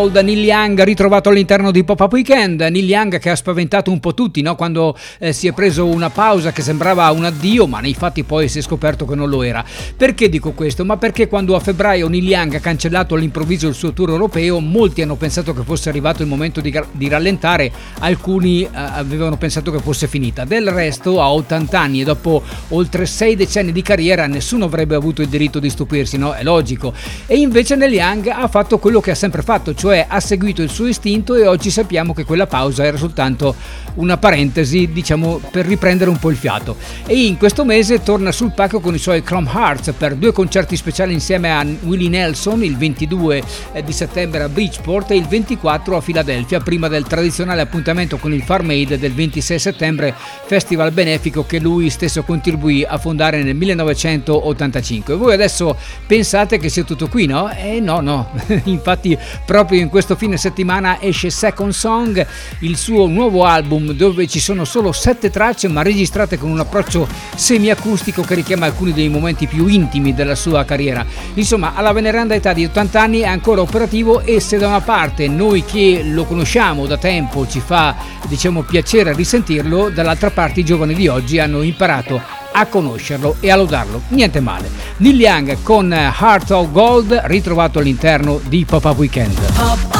Da Neil Young, ritrovato all'interno di Pop-Up Weekend. Neil Young che ha spaventato un po' tutti, no? Quando si è preso una pausa che sembrava un addio, ma nei fatti poi si è scoperto che non lo era. Perché dico questo? Ma perché quando a febbraio Neil Young ha cancellato all'improvviso il suo tour europeo, molti hanno pensato che fosse arrivato il momento di rallentare, alcuni avevano pensato che fosse finita. Del resto, a 80 anni e dopo oltre 6 decenni di carriera, nessuno avrebbe avuto il diritto di stupirsi, no? È logico. E invece Neil Young ha fatto quello che ha sempre fatto, cioè ha seguito il suo istinto, e oggi sappiamo che quella pausa era soltanto una parentesi, diciamo, per riprendere un po' il fiato. E in questo mese torna sul palco con i suoi Chrome Hearts per 2 concerti speciali insieme a Willie Nelson, il 22 di settembre a Bridgeport e il 24 a Filadelfia, prima del tradizionale appuntamento con il Farm Aid del 26 settembre, festival benefico che lui stesso contribuì a fondare nel 1985. Voi adesso pensate che sia tutto qui, no? No. Infatti proprio in questo fine settimana esce Second Song, il suo nuovo album dove ci sono solo 7 tracce ma registrate con un approccio semiacustico che richiama alcuni dei momenti più intimi della sua carriera. Insomma, alla veneranda età di 80 anni è ancora operativo, e se da una parte noi che lo conosciamo da tempo ci fa, diciamo, piacere risentirlo, dall'altra parte i giovani di oggi hanno imparato a conoscerlo e a lodarlo. Niente male. Neil Young con Heart of Gold, ritrovato all'interno di Pop-Up Weekend.